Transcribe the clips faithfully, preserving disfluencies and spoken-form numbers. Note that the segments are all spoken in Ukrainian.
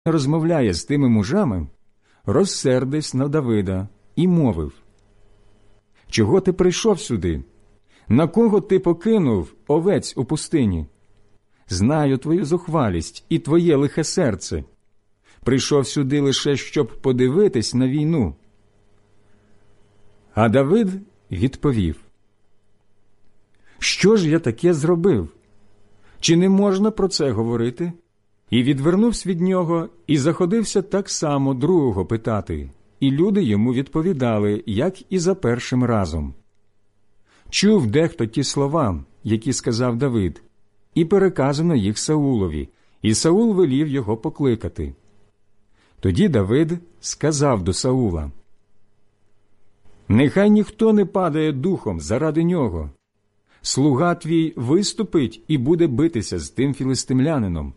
розмовляє з тими мужами, розсердився на Давида і мовив: «Чого ти прийшов сюди? На кого ти покинув овець у пустині? Знаю твою зухвалість і твоє лихе серце. Прийшов сюди лише, щоб подивитись на війну». А Давид відповів: «Що ж я таке зробив? Чи не можна про це говорити?» І відвернувся від нього, і заходився так само другого питати, і люди йому відповідали, як і за першим разом. Чув дехто ті слова, які сказав Давид, і переказано їх Саулові, і Саул велів його покликати. Тоді Давид сказав до Саула: «Нехай ніхто не падає духом заради нього. Слуга твій виступить і буде битися з тим філистимлянином».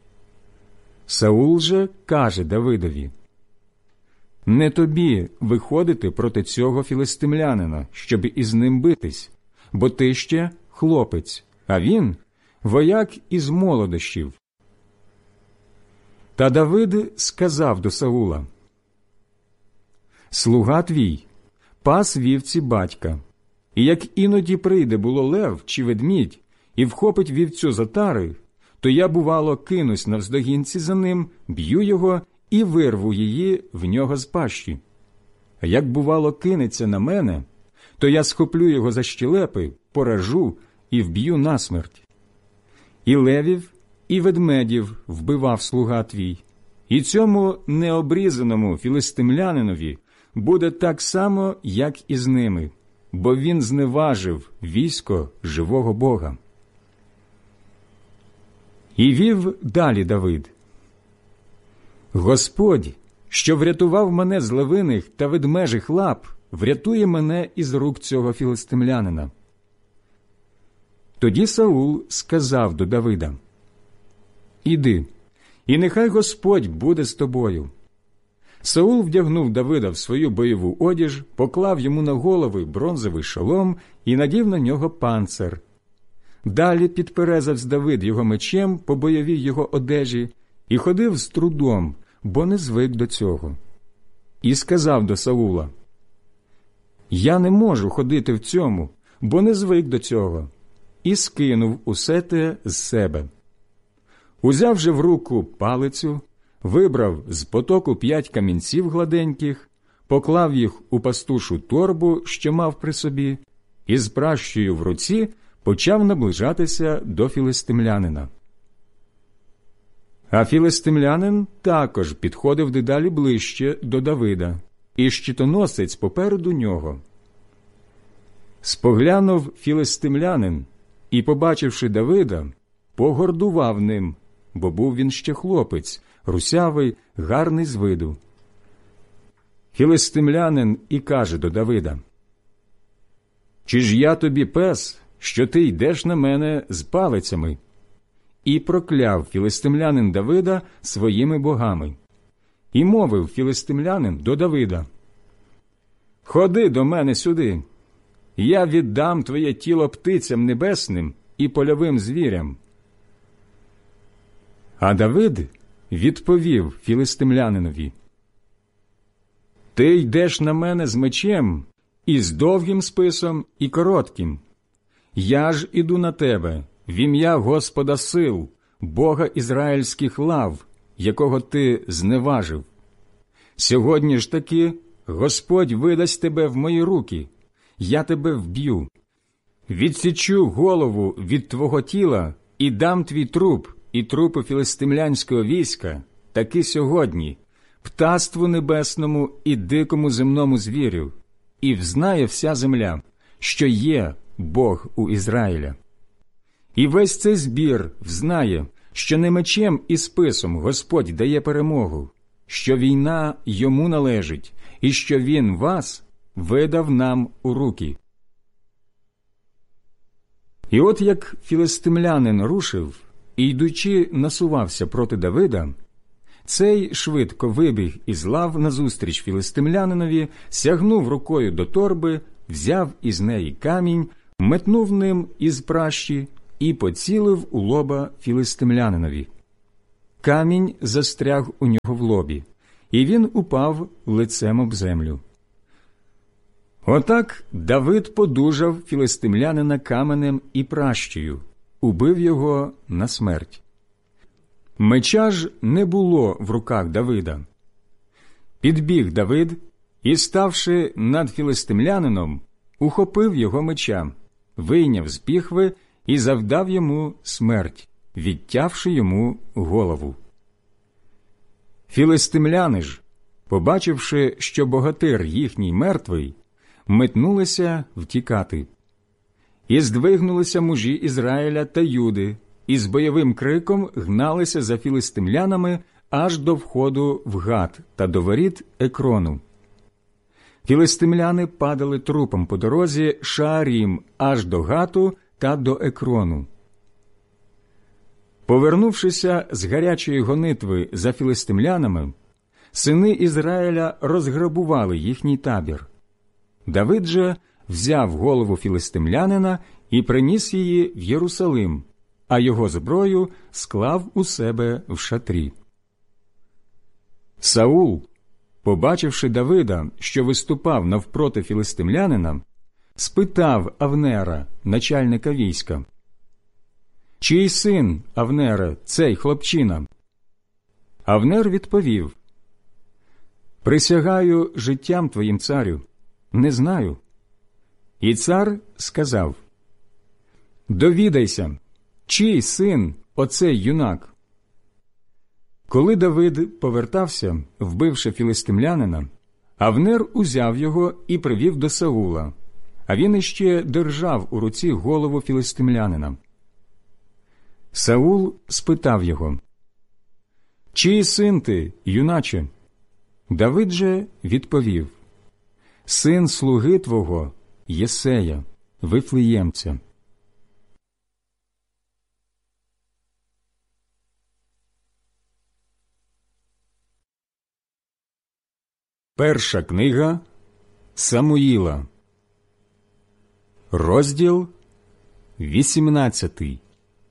Саул же каже Давидові: «Не тобі виходити проти цього філистимлянина, щоб із ним битись, бо ти ще хлопець, а він – вояк із молодощів». Та Давид сказав до Саула: «Слуга твій пас вівці батька, і як іноді прийде було лев чи ведмідь і вхопить вівцю за тари, то я, бувало, кинусь навздогінці за ним, б'ю його і вирву її в нього з пащі. А як, бувало, кинеться на мене, то я схоплю його за щелепи, поражу і вб'ю насмерть. І левів, і ведмедів вбивав слуга твій, і цьому необрізаному філистимлянинові буде так само, як і з ними, бо він зневажив військо живого Бога». І вів далі Давид: «Господь, що врятував мене з левиних та ведмежих лап, врятує мене із рук цього філистимлянина». Тоді Саул сказав до Давида: «Іди, і нехай Господь буде з тобою». Саул вдягнув Давида в свою бойову одіж, поклав йому на голови бронзовий шолом і надів на нього панцир. Далі підперезав Давид його мечем по бойовій його одежі і ходив з трудом, бо не звик до цього. І сказав до Саула: «Я не можу ходити в цьому, бо не звик до цього». І скинув усе те з себе. Узяв же в руку палицю, вибрав з потоку п'ять камінців гладеньких, поклав їх у пастушу торбу, що мав при собі, і з пращею в руці почав наближатися до філистимлянина. А філистимлянин також підходив дедалі ближче до Давида, і щитоносець попереду нього. Споглянув філистимлянин і, побачивши Давида, погордував ним, бо був він ще хлопець, русявий, гарний з виду. Філистимлянин і каже до Давида: «Чи ж я тобі пес, що ти йдеш на мене з палицями?» І прокляв філистимлянин Давида своїми богами. І мовив філистимлянин до Давида: «Ходи до мене сюди, я віддам твоє тіло птицям небесним і польовим звірям». А Давид відповів філистимлянинові: «Ти йдеш на мене з мечем, і з довгим списом, і коротким. Я ж іду на тебе в ім'я Господа сил, Бога ізраїльських лав, якого ти зневажив. Сьогодні ж таки Господь видасть тебе в мої руки, я тебе вб'ю. Відсічу голову від твого тіла і дам твій труп і трупи філистимлянського війська таки сьогодні, птаству небесному і дикому земному звірю, і взнає вся земля, що є Бог у Ізраїля. І весь цей збір взнає, що не мечем і списом Господь дає перемогу, що війна йому належить, і що він вас видав нам у руки». І от як філистимлянин рушив, і, йдучи, насувався проти Давида, цей швидко вибіг із лав назустріч філистимлянинові, сягнув рукою до торби, взяв із неї камінь, метнув ним із пращі і поцілив у лоба філистимлянинові. камінь застряг у нього в лобі, і він упав лицем об землю. Отак Давид подужав філистимлянина каменем і пращею, убив його на смерть. Меча ж не було в руках Давида. Підбіг Давид і, ставши над філистимлянином, ухопив його меча, вийняв з піхви і завдав йому смерть, відтявши йому голову. Філистимляни ж, побачивши, що богатир їхній мертвий, метнулися втікати. І здвигнулися мужі Ізраїля та Юди, і з бойовим криком гналися за філистимлянами аж до входу в Гат та до воріт Екрону. Філистимляни падали трупом по дорозі Шаарім аж до Гату та до Екрону. Повернувшися з гарячої гонитви за філистимлянами, сини Ізраїля розграбували їхній табір. Давид же взяв голову філистимлянина і приніс її в Єрусалим, а його зброю склав у себе в шатрі. Саул, побачивши Давида, що виступав навпроти філистимлянина, спитав Авнера, начальника війська: «Чий син, Авнере, цей хлопчина?» Авнер відповів: «Присягаю життям твоїм, царю, не знаю». І цар сказав: «Довідайся, чий син оцей юнак?» Коли Давид повертався, вбивши філистимлянина, Авнер узяв його і привів до Саула, а він іще держав у руці голову філистимлянина. Саул спитав його: «Чий син ти, юначе?» Давид же відповів: «Син слуги твого Єсея, Вифлеємця». Перша книга Самуїла, розділ вісімнадцятий.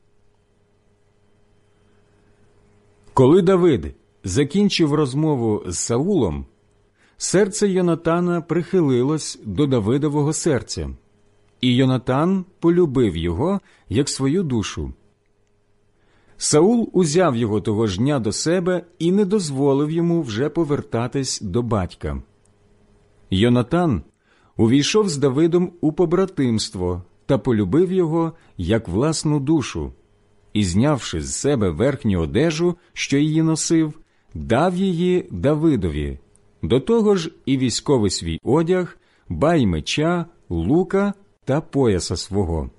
Коли Давид закінчив розмову з Саулом, серце Йонатана прихилилось до Давидового серця, і Йонатан полюбив його, як свою душу. Саул узяв його того ж дня до себе і не дозволив йому вже повертатись до батька. Йонатан увійшов з Давидом у побратимство та полюбив його, як власну душу, і, знявши з себе верхню одежу, що її носив, дав її Давидові, до того ж і військовий свій одяг, бай меча, лука та пояса свого.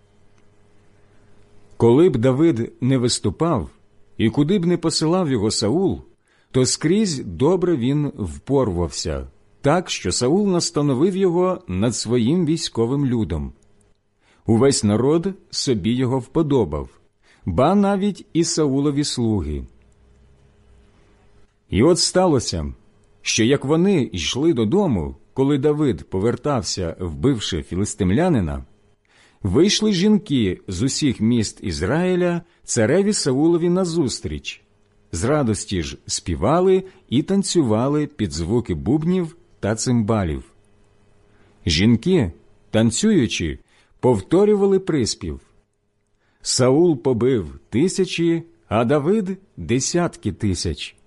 Коли б Давид не виступав, і куди б не посилав його Саул, то скрізь добре він впорвався, так, що Саул настановив його над своїм військовим людом. Увесь народ собі його вподобав, ба навіть і Саулові слуги. І от сталося, що як вони йшли додому, коли Давид повертався, вбивши філистимлянина, вийшли жінки з усіх міст Ізраїля цареві Саулові назустріч, з радості ж співали і танцювали під звуки бубнів та цимбалів. Жінки, танцюючи, повторювали приспів: «Саул побив тисячі, а Давид – десятки тисяч».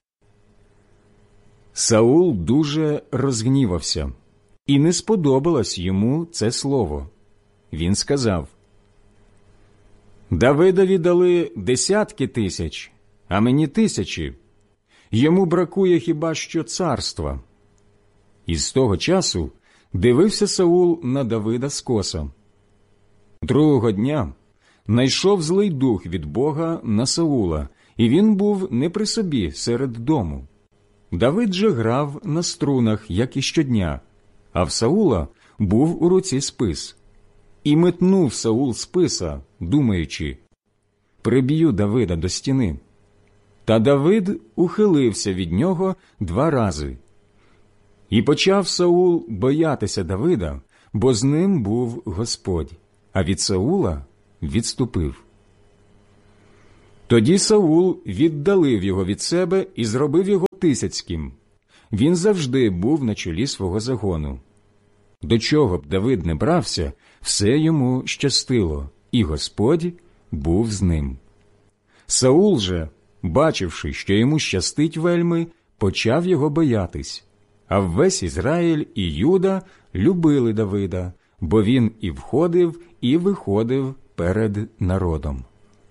Саул дуже розгнівався, і не сподобалось йому це слово. Він сказав: «Давидові дали десятки тисяч, а мені тисячі. Йому бракує хіба що царства». І з того часу дивився Саул на Давида скоса. Другого дня найшов злий дух від Бога на Саула, і він був не при собі серед дому. Давид же грав на струнах, як і щодня, а в Саула був у руці спис. І метнув Саул списа, думаючи: «Приб'ю Давида до стіни». Та Давид ухилився від нього два рази. І почав Саул боятися Давида, бо з ним був Господь, а від Саула відступив. Тоді Саул віддалив його від себе і зробив його тисяцьким. Він завжди був на чолі свого загону. До чого б Давид не брався, все йому щастило, і Господь був з ним. Саул же, бачивши, що йому щастить вельми, почав його боятись. А весь Ізраїль і Юда любили Давида, бо він і входив, і виходив перед народом.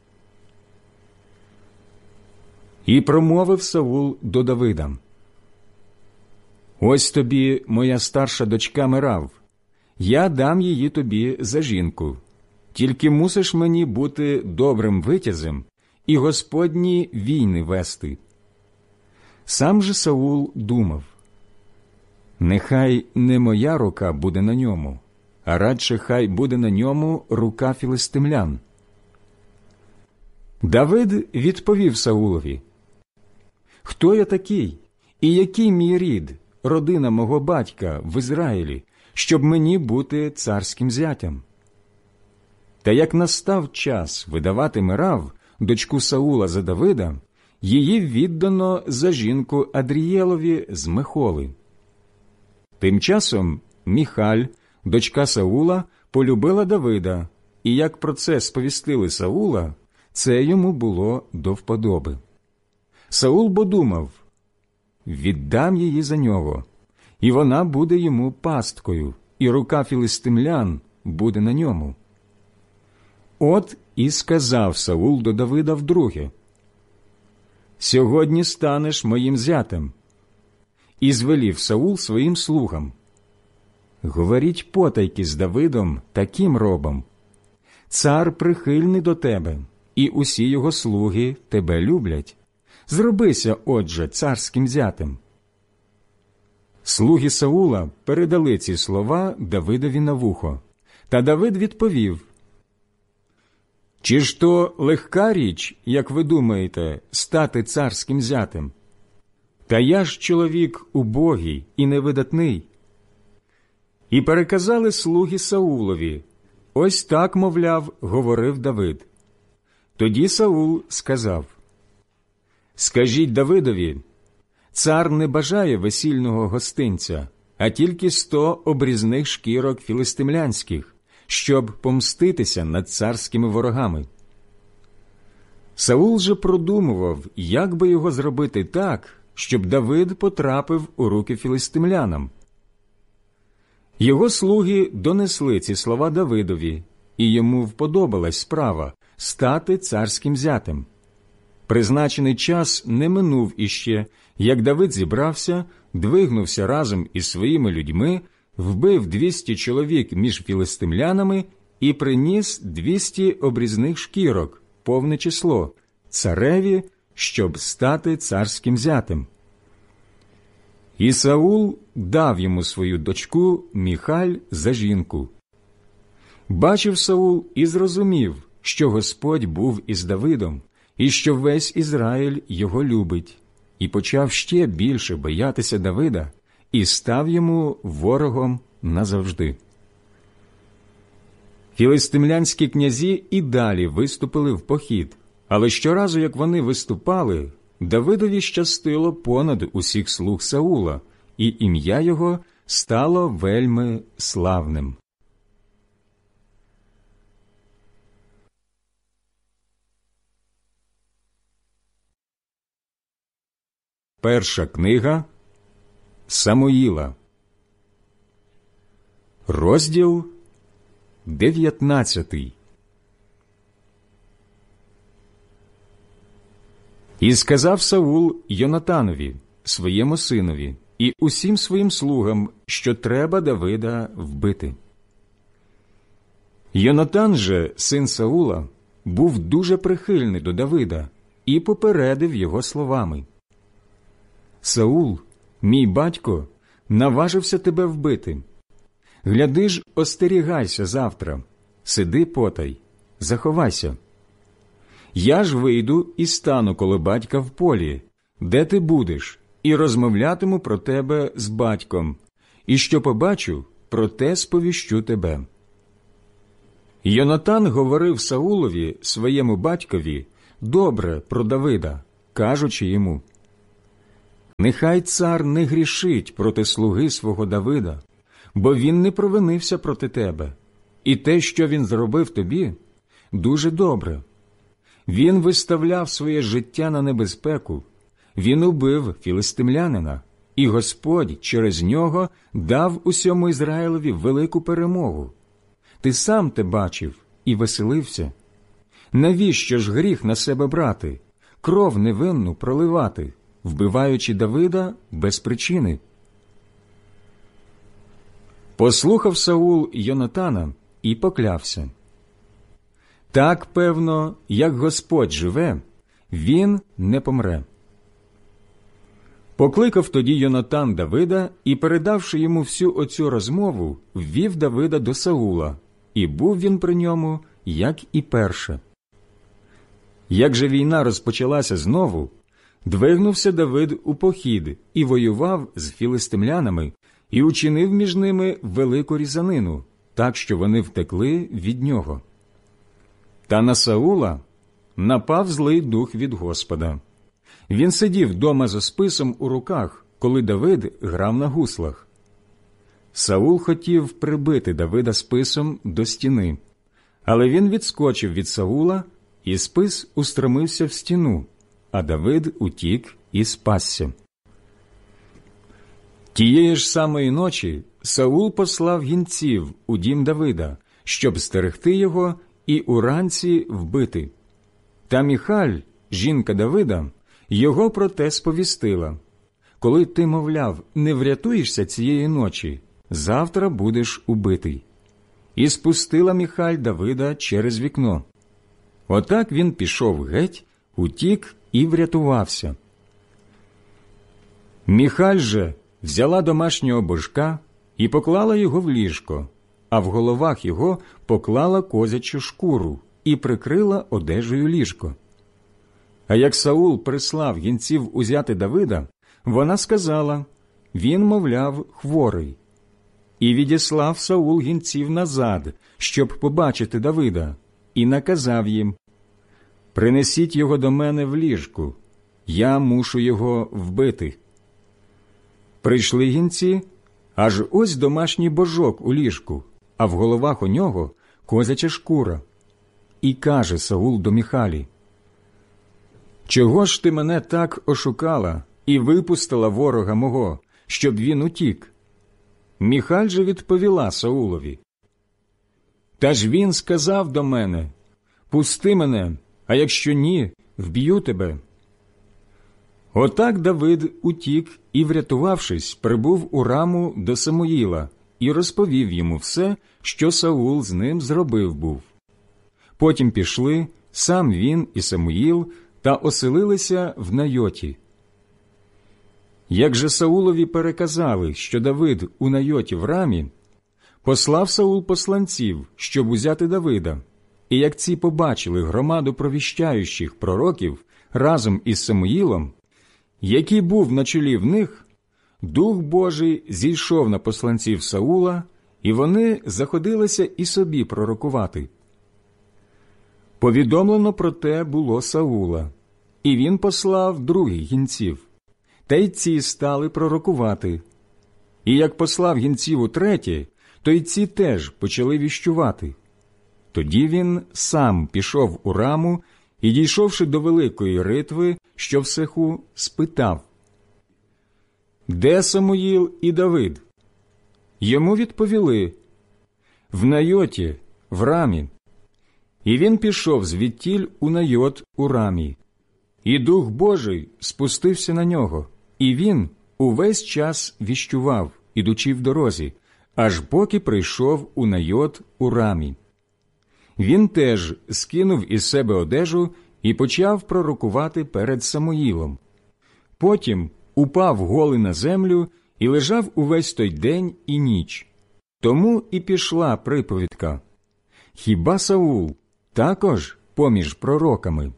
І промовив Саул до Давида: «Ось тобі моя старша дочка Мерав, я дам її тобі за жінку. Тільки мусиш мені бути добрим витязем і Господні війни вести». Сам же Саул думав: «Нехай не моя рука буде на ньому, а радше хай буде на ньому рука філистимлян». Давид відповів Саулові: «Хто я такий, і який мій рід, родина мого батька в Ізраїлі, щоб мені бути царським зятям?» Та як настав час видавати Мерав, дочку Саула, за Давида, її віддано за жінку Адрієлові з Мехоли. Тим часом Міхаль, дочка Саула, полюбила Давида, і як про це сповістили Саула, це йому було до вподоби. Саул бо думав: «Віддам її за нього, і вона буде йому пасткою, і рука філистимлян буде на ньому». От і сказав Саул до Давида вдруге: «Сьогодні станеш моїм зятем». І звелів Саул своїм слугам: «Говоріть потайки з Давидом таким робом: цар прихильний до тебе, і усі його слуги тебе люблять. Зробися, отже, царським зятем». Слуги Саула передали ці слова Давидові на вухо. Та Давид відповів: «Чи ж то легка річ, як ви думаєте, стати царським зятем? Та я ж чоловік убогий і невидатний». І переказали слуги Саулові: «Ось так, мовляв, говорив Давид». Тоді Саул сказав: «Скажіть Давидові, цар не бажає весільного гостинця, а тільки сто обрізних шкірок філистимлянських, щоб помститися над царськими ворогами». Саул же продумував, як би його зробити так, щоб Давид потрапив у руки філистимлянам. Його слуги донесли ці слова Давидові, і йому вподобалась справа стати царським зятем. Призначений час не минув іще, як Давид зібрався, двигнувся разом із своїми людьми, вбив двісті чоловік між філистимлянами і приніс двісті обрізних шкірок, повне число, цареві, щоб стати царським зятем. І Саул дав йому свою дочку Міхаль за жінку. Бачив Саул і зрозумів, що Господь був із Давидом, і що весь Ізраїль його любить, і почав ще більше боятися Давида, і став йому ворогом назавжди. Філистимлянські князі і далі виступили в похід, але щоразу, як вони виступали, Давидові щастило понад усіх слуг Саула, і ім'я його стало вельми славним. Перша книга Самуїла, розділ дев'ятнадцятий. І сказав Саул Йонатанові, своєму синові, і усім своїм слугам, що треба Давида вбити. Йонатан же, син Саула, був дуже прихильний до Давида і попередив його словами: «Саул, мій батько, наважився тебе вбити. Гляди ж, остерігайся завтра, сиди потай, заховайся. Я ж вийду і стану коло батька в полі, де ти будеш, і розмовлятиму про тебе з батьком, і що побачу, про те сповіщу тебе». Йонатан говорив Саулові, своєму батькові, добре про Давида, кажучи йому: «Нехай цар не грішить проти слуги свого Давида, бо він не провинився проти тебе, і те, що він зробив тобі, дуже добре. Він виставляв своє життя на небезпеку, він убив філистимлянина, і Господь через нього дав усьому Ізраїлеві велику перемогу. Ти сам те бачив і веселився. Навіщо ж гріх на себе брати, кров невинну проливати, вбиваючи Давида без причини?» Послухав Саул Йонатана і поклявся: «Так, певно, як Господь живе, він не помре». Покликав тоді Йонатан Давида і, передавши йому всю оцю розмову, ввів Давида до Саула, і був він при ньому, як і перше. Як же війна розпочалася знову, двигнувся Давид у похід і воював з філистимлянами, і учинив між ними велику різанину, так що вони втекли від нього. Та на Саула напав злий дух від Господа. Він сидів дома за списом у руках, коли Давид грав на гуслах. Саул хотів прибити Давида списом до стіни, але він відскочив від Саула, і спис устромився в стіну, а Давид утік і спасся. Тієї ж самої ночі Саул послав гінців у дім Давида, щоб стерегти його і уранці вбити. Та Міхаль, жінка Давида, його про те сповістила: «Коли ти, мовляв, не врятуєшся цієї ночі, завтра будеш убитий». І спустила Міхаль Давида через вікно. Отак він пішов геть, утік і врятувався. Міхаль же взяла домашнього божка і поклала його в ліжко, а в головах його поклала козячу шкуру і прикрила одежею ліжко. А як Саул прислав гінців узяти Давида, вона сказала: «Він, мовляв, хворий». І відіслав Саул гінців назад, щоб побачити Давида, і наказав їм: «Принесіть його до мене в ліжку, я мушу його вбити». Прийшли гінці, аж ось домашній божок у ліжку, а в головах у нього козяча шкура. І каже Саул до Міхалі: «Чого ж ти мене так ошукала і випустила ворога мого, щоб він утік?» Міхаль же відповіла Саулові: «Та ж він сказав до мене: пусти мене, а якщо ні, вб'ю тебе». Отак Давид утік і, врятувавшись, прибув у Раму до Самуїла і розповів йому все, що Саул з ним зробив був. Потім пішли сам він і Самуїл та оселилися в Найоті. Як же Саулові переказали, що Давид у Найоті в Рамі, послав Саул посланців, щоб узяти Давида. І як ці побачили громаду провіщаючих пророків разом із Самуїлом, який був на чолі в них, Дух Божий зійшов на посланців Саула, і вони заходилися і собі пророкувати. Повідомлено про те було Саула, і він послав других гінців, та й ці стали пророкувати. І як послав гінців утретє, то й ці теж почали віщувати. Тоді він сам пішов у Раму і, дійшовши до великої ритви, що в Сеху, спитав: «Де Самуїл і Давид?» Йому відповіли: «В Найоті, в Рамі». І він пішов звідтіль у Найот у Рамі. І Дух Божий спустився на нього, і він увесь час віщував, ідучи в дорозі, аж поки прийшов у Найот у Рамі. Він теж скинув із себе одежу і почав пророкувати перед Самуїлом. Потім упав голий на землю і лежав увесь той день і ніч. Тому і пішла приповідка: «Хіба Саул також поміж пророками?»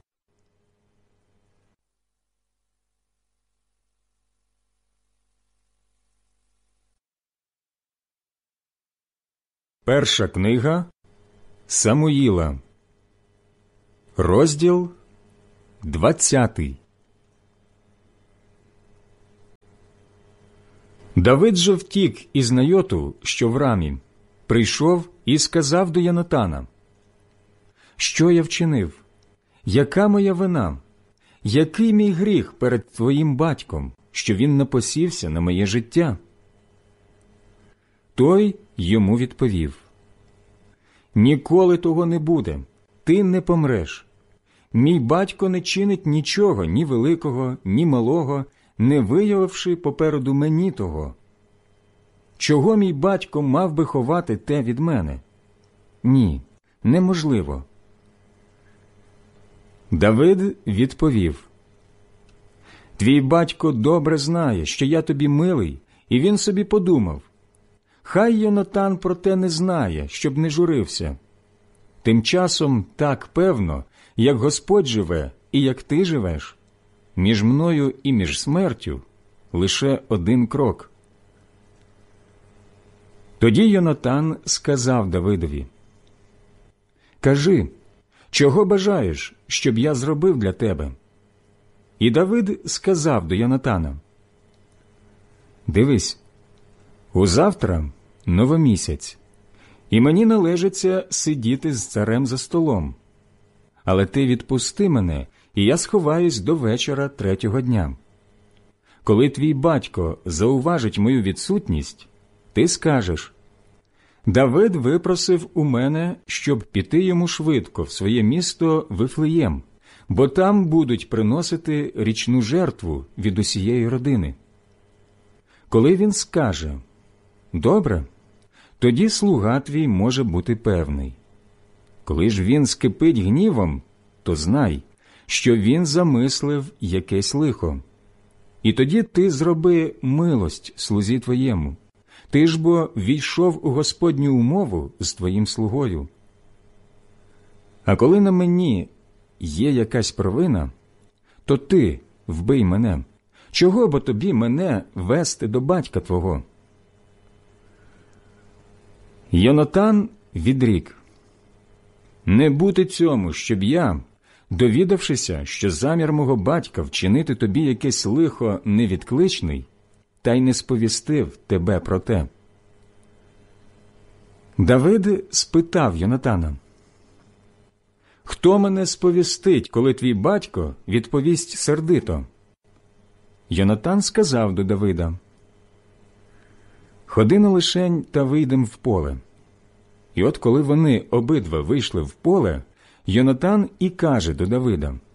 Перша книга Самуїла, розділ двадцятий. Давид же втік із Найоту, що в Рамі, прийшов і сказав до Йонатана: «Що я вчинив? Яка моя вина? Який мій гріх перед твоїм батьком, що він напосівся на моє життя?» Той йому відповів: «Ніколи того не буде, ти не помреш. Мій батько не чинить нічого, ні великого, ні малого, не виявивши попереду мені того. Чого мій батько мав би ховати те від мене? Ні, неможливо». Давид відповів: «Твій батько добре знає, що я тобі милий, і він собі подумав: хай Йонатан про те не знає, щоб не журився. Тим часом так певно, як Господь живе і як ти живеш, між мною і між смертю лише один крок». Тоді Йонатан сказав Давидові: «Кажи, чого бажаєш, щоб я зробив для тебе?» І Давид сказав до Йонатана: «Дивись, узавтра новомісяць, і мені належиться сидіти з царем за столом. Але ти відпусти мене, і я сховаюсь до вечора третього дня. Коли твій батько зауважить мою відсутність, ти скажеш: Давид випросив у мене, щоб піти йому швидко в своє місто Вифлеєм, бо там будуть приносити річну жертву від усієї родини. Коли він скаже: добре, тоді слуга твій може бути певний. Коли ж він скипить гнівом, то знай, що він замислив якесь лихо. І тоді ти зроби милость слузі твоєму. Ти ж бо війшов у Господню умову з твоїм слугою. А коли на мені є якась провина, то ти вбий мене. Чого бо тобі мене вести до батька твого?» Йонатан відрік: «Не бути цьому, щоб я, довідавшися, що замір мого батька вчинити тобі якесь лихо невідкличний, та й не сповістив тебе про те». Давид спитав Йонатана: «Хто мене сповістить, коли твій батько відповість сердито?» Йонатан сказав до Давида: «Ходи на лишень та вийдем в поле». І от коли вони обидва вийшли в поле, Йонатан і каже до Давида: